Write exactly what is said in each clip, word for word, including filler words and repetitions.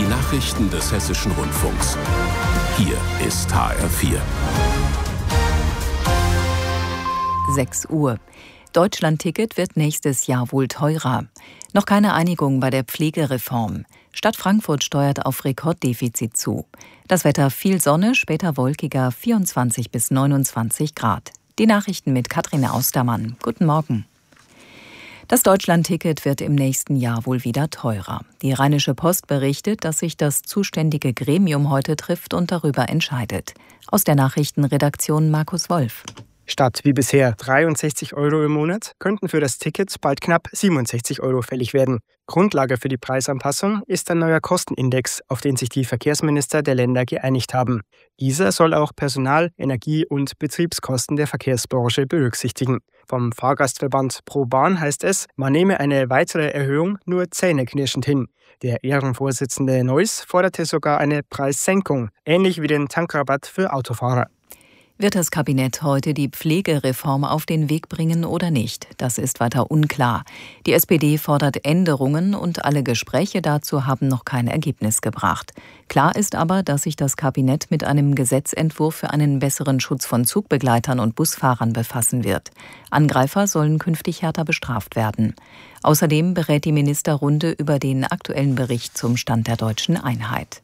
Die Nachrichten des Hessischen Rundfunks. Hier ist H R vier. sechs Uhr. Deutschland-Ticket wird nächstes Jahr wohl teurer. Noch keine Einigung bei der Pflegereform. Stadt Frankfurt steuert auf Rekorddefizit zu. Das Wetter: viel Sonne, später wolkiger, vierundzwanzig bis neunundzwanzig Grad. Die Nachrichten mit Katrin Austermann. Guten Morgen. Das Deutschland-Ticket wird im nächsten Jahr wohl wieder teurer. Die Rheinische Post berichtet, dass sich das zuständige Gremium heute trifft und darüber entscheidet. Aus der Nachrichtenredaktion Markus Wolf. Statt wie bisher dreiundsechzig Euro im Monat könnten für das Ticket bald knapp siebenundsechzig Euro fällig werden. Grundlage für die Preisanpassung ist ein neuer Kostenindex, auf den sich die Verkehrsminister der Länder geeinigt haben. Dieser soll auch Personal-, Energie- und Betriebskosten der Verkehrsbranche berücksichtigen. Vom Fahrgastverband ProBahn heißt es, man nehme eine weitere Erhöhung nur zähneknirschend hin. Der Ehrenvorsitzende Neuss forderte sogar eine Preissenkung, ähnlich wie den Tankrabatt für Autofahrer. Wird das Kabinett heute die Pflegereform auf den Weg bringen oder nicht? Das ist weiter unklar. Die S P D fordert Änderungen und alle Gespräche dazu haben noch kein Ergebnis gebracht. Klar ist aber, dass sich das Kabinett mit einem Gesetzentwurf für einen besseren Schutz von Zugbegleitern und Busfahrern befassen wird. Angreifer sollen künftig härter bestraft werden. Außerdem berät die Ministerrunde über den aktuellen Bericht zum Stand der deutschen Einheit.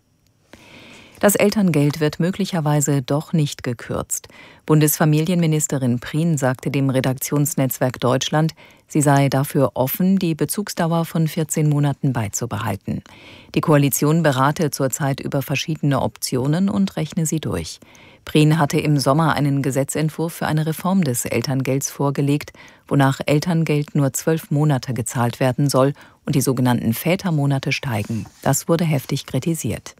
Das Elterngeld wird möglicherweise doch nicht gekürzt. Bundesfamilienministerin Prien sagte dem Redaktionsnetzwerk Deutschland, sie sei dafür offen, die Bezugsdauer von vierzehn Monaten beizubehalten. Die Koalition berate zurzeit über verschiedene Optionen und rechne sie durch. Prien hatte im Sommer einen Gesetzentwurf für eine Reform des Elterngelds vorgelegt, wonach Elterngeld nur zwölf Monate gezahlt werden soll und die sogenannten Vätermonate steigen. Das wurde heftig kritisiert.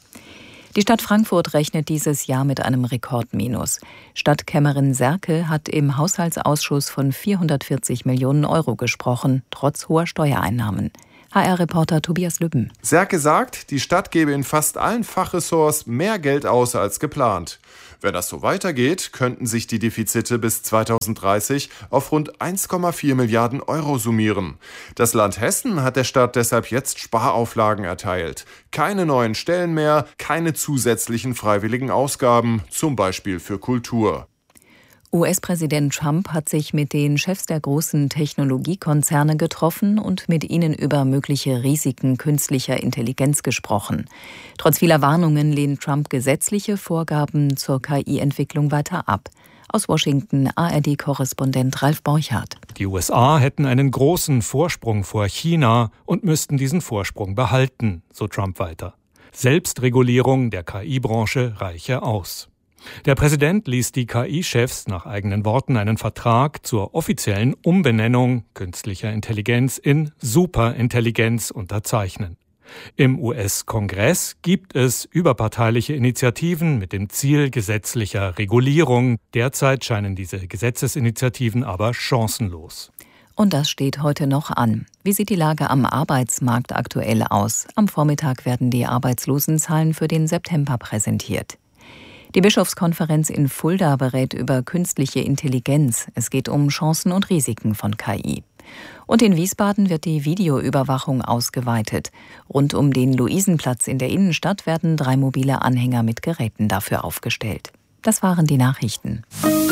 Die Stadt Frankfurt rechnet dieses Jahr mit einem Rekordminus. Stadtkämmerin Serke hat im Haushaltsausschuss von vierhundertvierzig Millionen Euro gesprochen, trotz hoher Steuereinnahmen. H R-Reporter Tobias Lübben. Serke sagt, die Stadt gebe in fast allen Fachressorts mehr Geld aus als geplant. Wenn das so weitergeht, könnten sich die Defizite bis zweitausenddreißig auf rund eins Komma vier Milliarden Euro summieren. Das Land Hessen hat der Stadt deshalb jetzt Sparauflagen erteilt. Keine neuen Stellen mehr, keine zusätzlichen freiwilligen Ausgaben, zum Beispiel für Kultur. U S-Präsident Trump hat sich mit den Chefs der großen Technologiekonzerne getroffen und mit ihnen über mögliche Risiken künstlicher Intelligenz gesprochen. Trotz vieler Warnungen lehnt Trump gesetzliche Vorgaben zur K I-Entwicklung weiter ab. Aus Washington A R D-Korrespondent Ralf Borchardt. Die U S A hätten einen großen Vorsprung vor China und müssten diesen Vorsprung behalten, so Trump weiter. Selbstregulierung der K I-Branche reiche aus. Der Präsident ließ die K I-Chefs nach eigenen Worten einen Vertrag zur offiziellen Umbenennung künstlicher Intelligenz in Superintelligenz unterzeichnen. Im U S-Kongress gibt es überparteiliche Initiativen mit dem Ziel gesetzlicher Regulierung. Derzeit scheinen diese Gesetzesinitiativen aber chancenlos. Und das steht heute noch an. Wie sieht die Lage am Arbeitsmarkt aktuell aus? Am Vormittag werden die Arbeitslosenzahlen für den September präsentiert. Die Bischofskonferenz in Fulda berät über künstliche Intelligenz. Es geht um Chancen und Risiken von K I. Und in Wiesbaden wird die Videoüberwachung ausgeweitet. Rund um den Luisenplatz in der Innenstadt werden drei mobile Anhänger mit Geräten dafür aufgestellt. Das waren die Nachrichten.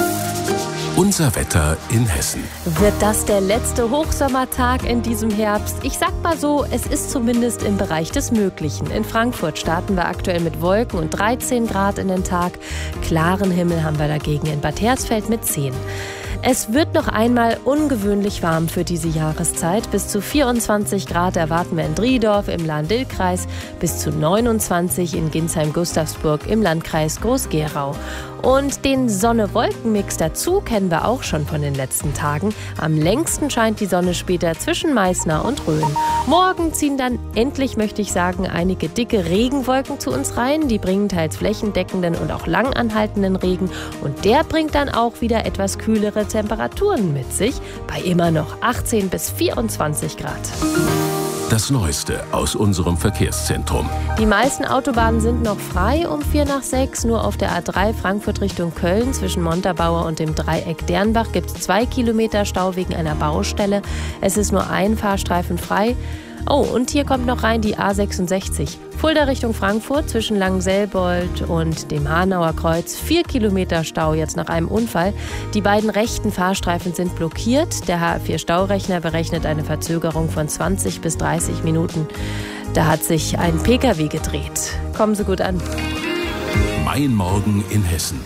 Unser Wetter in Hessen. Wird das der letzte Hochsommertag in diesem Herbst? Ich sag mal so, es ist zumindest im Bereich des Möglichen. In Frankfurt starten wir aktuell mit Wolken und dreizehn Grad in den Tag. Klaren Himmel haben wir dagegen in Bad Hersfeld mit zehn. Es wird noch einmal ungewöhnlich warm für diese Jahreszeit. Bis zu vierundzwanzig Grad erwarten wir in Driedorf im Lahn-Dill-Kreis, bis zu neunundzwanzig in Ginsheim-Gustavsburg im Landkreis Groß-Gerau. Und den Sonne-Wolken-Mix dazu kennen wir auch schon von den letzten Tagen. Am längsten scheint die Sonne später zwischen Meißner und Rhön. Morgen ziehen dann endlich, möchte ich sagen, einige dicke Regenwolken zu uns rein. Die bringen teils flächendeckenden und auch langanhaltenden Regen. Und der bringt dann auch wieder etwas kühlere Temperaturen mit sich, bei immer noch achtzehn bis vierundzwanzig Grad. Das Neueste aus unserem Verkehrszentrum. Die meisten Autobahnen sind noch frei um vier nach sechs. Nur auf der A drei Frankfurt Richtung Köln zwischen Montabaur und dem Dreieck Dernbach gibt es zwei Kilometer Stau wegen einer Baustelle. Es ist nur ein Fahrstreifen frei. Oh, und hier kommt noch rein die A sechsundsechzig. Fulda Richtung Frankfurt zwischen Langenselbold und dem Hanauer Kreuz. Vier Kilometer Stau jetzt nach einem Unfall. Die beiden rechten Fahrstreifen sind blockiert. Der H R vier Staurechner berechnet eine Verzögerung von zwanzig bis dreißig Minuten. Da hat sich ein P K W gedreht. Kommen Sie gut an. Mein Morgen in Hessen.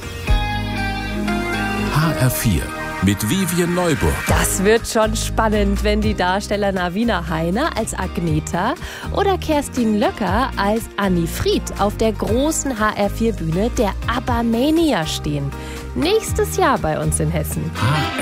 H R vier mit Vivien Neuburg. Das wird schon spannend, wenn die Darsteller Navina Heiner als Agneta oder Kerstin Löcker als Anni Fried auf der großen H R vier Bühne der ABBA Mania stehen. Nächstes Jahr bei uns in Hessen.